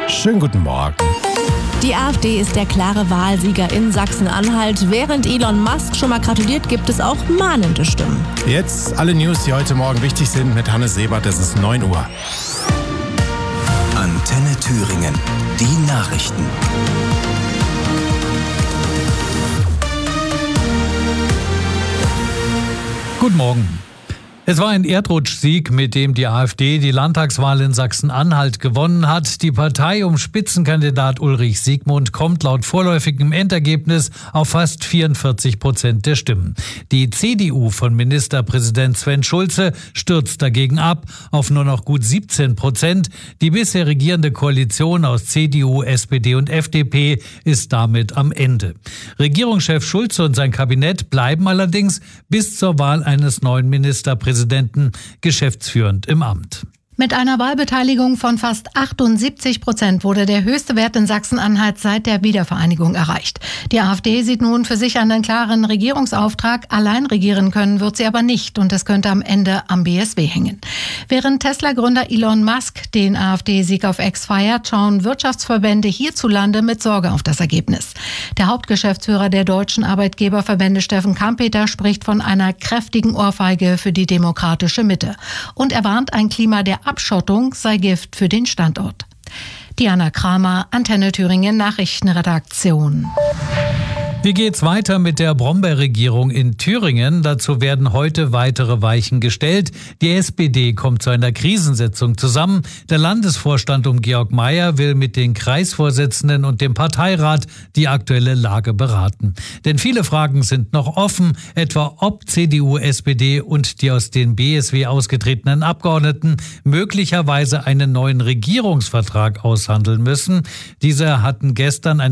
Schönen guten Morgen. Die AfD ist der klare Wahlsieger in Sachsen-Anhalt. Während Elon Musk schon mal gratuliert, gibt es auch mahnende Stimmen. Jetzt alle News, die heute Morgen wichtig sind, mit Hannes Sebert. Es ist 9 Uhr. Antenne Thüringen. Die Nachrichten. Guten Morgen. Es war ein Erdrutschsieg, mit dem die AfD die Landtagswahl in Sachsen-Anhalt gewonnen hat. Die Partei um Spitzenkandidat Ulrich Siegmund kommt laut vorläufigem Endergebnis auf fast 44% der Stimmen. Die CDU von Ministerpräsident Sven Schulze stürzt dagegen ab auf nur noch gut 17%. Die bisher regierende Koalition aus CDU, SPD und FDP ist damit am Ende. Regierungschef Schulze und sein Kabinett bleiben allerdings bis zur Wahl eines neuen Ministerpräsidenten geschäftsführend im Amt. Mit einer Wahlbeteiligung von fast 78% wurde der höchste Wert in Sachsen-Anhalt seit der Wiedervereinigung erreicht. Die AfD sieht nun für sich einen klaren Regierungsauftrag. Allein regieren können wird sie aber nicht und es könnte am Ende am BSW hängen. Während Tesla-Gründer Elon Musk den AfD-Sieg auf X feiert, schauen Wirtschaftsverbände hierzulande mit Sorge auf das Ergebnis. Der Hauptgeschäftsführer der deutschen Arbeitgeberverbände Steffen Kampeter spricht von einer kräftigen Ohrfeige für die demokratische Mitte und er warnt, ein Klima der Abschottung sei Gift für den Standort. Diana Kramer, Antenne Thüringen Nachrichtenredaktion. Wie geht's weiter mit der Brombeerregierung in Thüringen? Dazu werden heute weitere Weichen gestellt. Die SPD kommt zu einer Krisensitzung zusammen. Der Landesvorstand um Georg Mayer will mit den Kreisvorsitzenden und dem Parteirat die aktuelle Lage beraten. Denn viele Fragen sind noch offen, etwa ob CDU, SPD und die aus den BSW ausgetretenen Abgeordneten möglicherweise einen neuen Regierungsvertrag aushandeln müssen. Diese hatten gestern